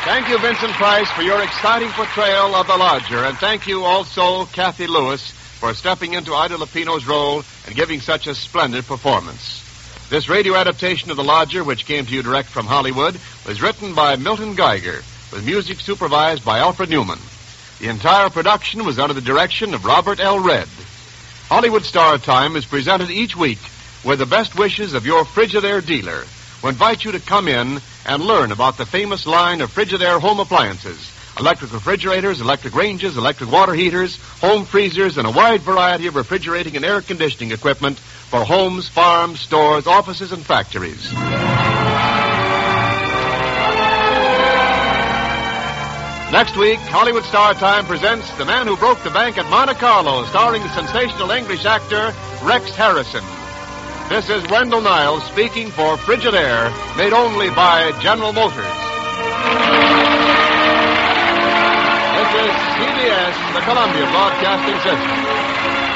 Thank you, Vincent Price, for your exciting portrayal of the Lodger. And thank you also, Kathy Lewis, for stepping into Ida Lupino's role and giving such a splendid performance. This radio adaptation of The Lodger, which came to you direct from Hollywood, was written by Milton Geiger, with music supervised by Alfred Newman. The entire production was under the direction of Robert L. Redd. Hollywood Star Time is presented each week with the best wishes of your Frigidaire dealer, who invite you to come in and learn about the famous line of Frigidaire home appliances: electric refrigerators, electric ranges, electric water heaters, home freezers, and a wide variety of refrigerating and air conditioning equipment for homes, farms, stores, offices, and factories. Next week, Hollywood Star Time presents The Man Who Broke the Bank at Monte Carlo, starring the sensational English actor Rex Harrison. This is Wendell Niles speaking for Frigidaire, made only by General Motors. This is CBS, the Columbia Broadcasting System.